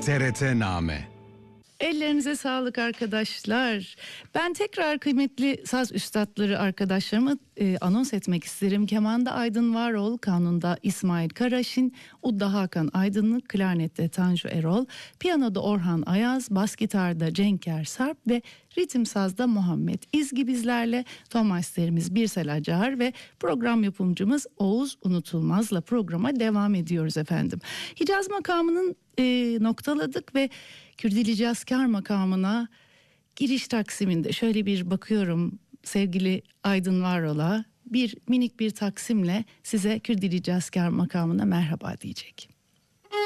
TRT-Name. Ellerinize sağlık arkadaşlar. Ben tekrar kıymetli saz üstadları arkadaşlarımı anons etmek isterim. Kemanda Aydın Varol, kanunda İsmail Karaşin, udda Hakan Aydınlık, klarnette Tanju Erol, piyanoda Orhan Ayaz, bas gitarda Cenker Sarp ve ritim sazda Muhammed İzgi bizlerle. Ton masterimiz Birsel Acar ve program yapımcımız Oğuz Unutulmaz'la programa devam ediyoruz efendim. Hicaz makamının noktaladık ve Kürdili Cazkar makamına giriş taksiminde şöyle bir bakıyorum sevgili Aydın Varol'a, minik bir taksimle size Kürdili Cazkar makamına merhaba diyecek.